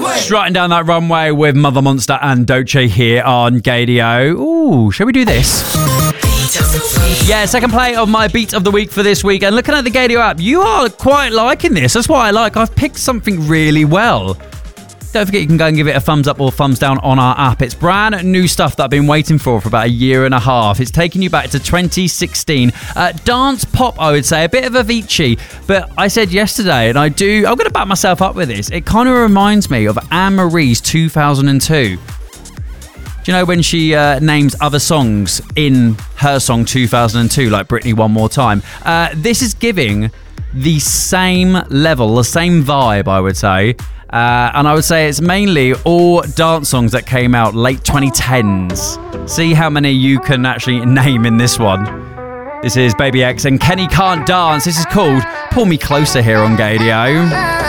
Strutting down that runway with Mother Monster and Doechii here on Gaydio. Ooh, shall we do this? Yeah, second play of my Beat of the Week for this week. And looking at the Gaydio app, you are quite liking this. That's what I like. I've picked something really well. Don't forget you can go and give it a thumbs up or thumbs down on our app. It's brand new stuff that I've been waiting for about a year and a half. It's taking you back to 2016. Dance pop, I would say. A bit of Avicii. But I said yesterday, and I'm going to back myself up with this. It kind of reminds me of Anne Marie's 2002. Do you know when she names other songs in her song 2002, like Britney One More Time? This is giving the same level, the same vibe, I would say. And I would say it's mainly all dance songs that came out late 2010s. See how many you can actually name in this one. This is Baby X and Kenny Can't Dance. This is called Pull Me Closer here on Gaydio.